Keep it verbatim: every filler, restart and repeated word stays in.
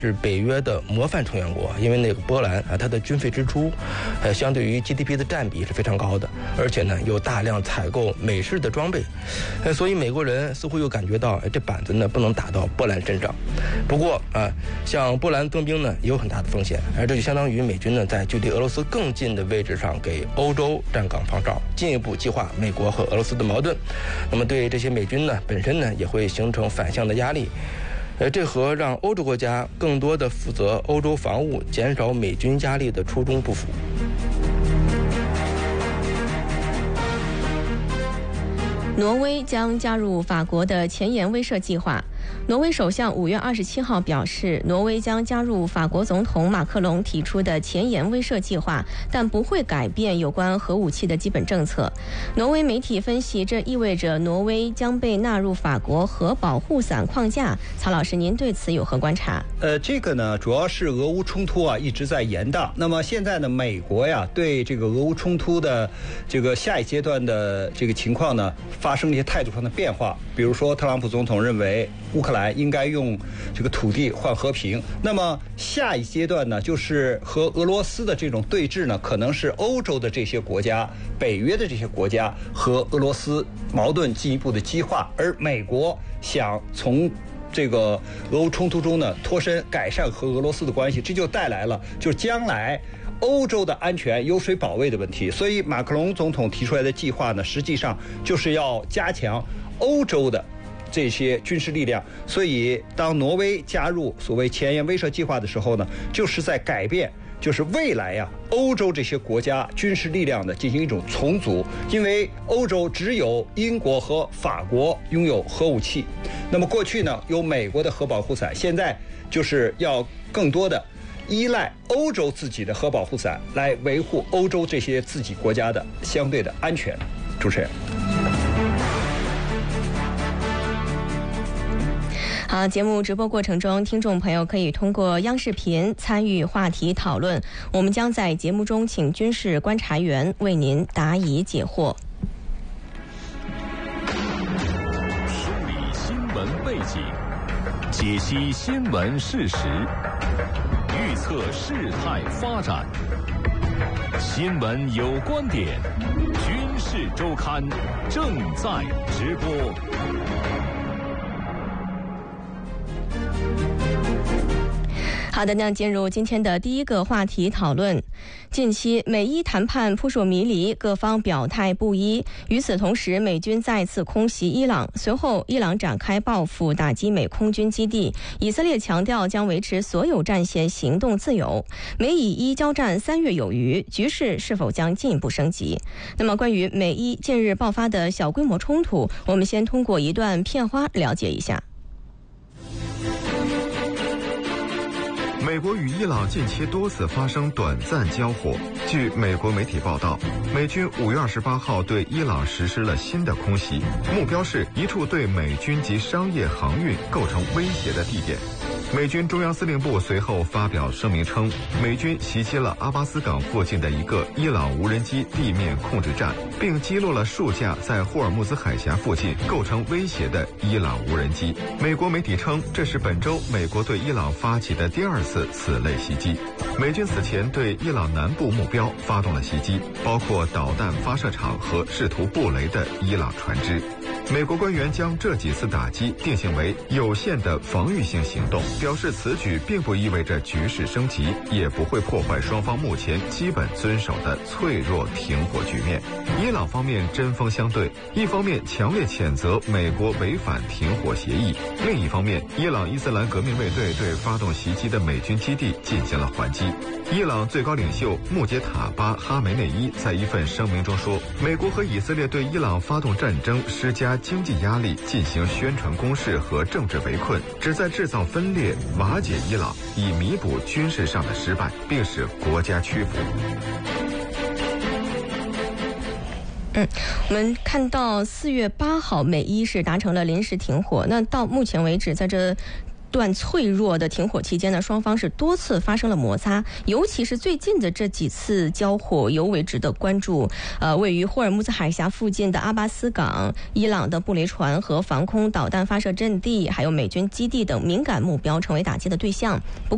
是北约的模范成员国，因为那个波兰啊，它的军费支出，呃，相对于 G D P 的占比是非常高的，而且呢，有大量采购美式的装备，呃，所以美国人似乎又感觉到，哎，这板子呢不能打到波兰身上。不过啊，向波兰增兵呢也有很大的风险，而这就相当于美军呢在距离俄罗斯更近的位置上给欧洲站岗放哨，进一步激化美国和俄罗斯的矛盾。那么对这些美军呢本身呢也会形成反向的压力。呃，这和让欧洲国家更多的负责欧洲防务、减少美军压力的初衷不符。 挪威将加入法国的前沿威慑计划。挪威首相五月二十七号表示，挪威将加入法国总统马克龙提出的前沿威慑计划，但不会改变有关核武器的基本政策。挪威媒体分析，这意味着挪威将被纳入法国核保护伞框架。曹老师，您对此有何观察？ 呃，这个呢，主要是俄乌冲突啊一直在延宕。那么现在呢，美国呀对这个俄乌冲突的这个下一阶段的这个情况呢，发生了一些态度上的变化。比如说，特朗普总统认为乌克兰应该用这个土地换和平。那么下一阶段呢，就是和俄罗斯的这种对峙呢，可能是欧洲的这些国家、北约的这些国家和俄罗斯矛盾进一步的激化，而美国想从这个俄乌冲突中呢脱身，改善和俄罗斯的关系，这就带来了就是将来欧洲的安全由谁保卫的问题。所以马克龙总统提出来的计划呢，实际上就是要加强欧洲的这些军事力量。所以当挪威加入所谓前沿威慑计划的时候呢，就是在改变就是未来呀、啊，欧洲这些国家军事力量的进行一种重组，因为欧洲只有英国和法国拥有核武器，那么过去呢有美国的核保护伞，现在就是要更多的依赖欧洲自己的核保护伞来维护欧洲这些自己国家的相对的安全。主持人。 好，节目直播过程中，听众朋友可以通过央视频参与话题讨论，我们将在节目中请军事观察员为您答疑解惑。 梳理新闻背景，解析新闻事实，预测事态发展。新闻有观点，军事周刊正在直播。 好的，那进入今天的第一个话题讨论。近期美伊谈判扑朔迷离，各方表态不一。与此同时，美军再次空袭伊朗，随后伊朗展开报复，打击美空军基地。以色列强调将维持所有战线行动自由。美以伊交战三月有余，局势是否将进一步升级？那么，关于美伊近日爆发的小规模冲突，我们先通过一段片花了解一下。 美国与伊朗近期多次发生短暂交火。据美国媒体报道，美军五月二十八号对伊朗实施了新的空袭，目标是一处对美军及商业航运构成威胁的地点。美军中央司令部随后发表声明称，美军袭击了阿巴斯港附近的一个伊朗无人机地面控制站，并击落了数架在霍尔木兹海峡附近构成威胁的伊朗无人机。美国媒体称，这是本周美国对伊朗发起的第二次此类袭击。美军此前对伊朗南部目标发动了袭击，包括导弹发射场和试图布雷的伊朗船只。美国官员将这几次打击定性为有限的防御性行动，表示此举并不意味着局势升级，也不会破坏双方目前基本遵守的脆弱停火局面。伊朗方面针锋相对，一方面强烈谴责美国违反停火协议，另一方面，伊朗伊斯兰革命卫队对发动袭击的美军基地进行了还击。伊朗最高领袖穆杰塔巴·哈梅内伊在一份声明中说，美国和以色列对伊朗发动战争施加经济压力，进行宣传攻势和政治围困，旨在制造分裂，瓦解伊朗，以弥补军事上的失败，并使国家屈服。 嗯，我们看到四月八号，美伊是达成了临时停火。那到目前为止，在这段脆弱的停火期间呢，双方是多次发生了摩擦，尤其是最近的这几次交火尤为值得关注。呃，位于霍尔木兹海峡附近的阿巴斯港、伊朗的布雷船和防空导弹发射阵地，还有美军基地等敏感目标成为打击的对象。不过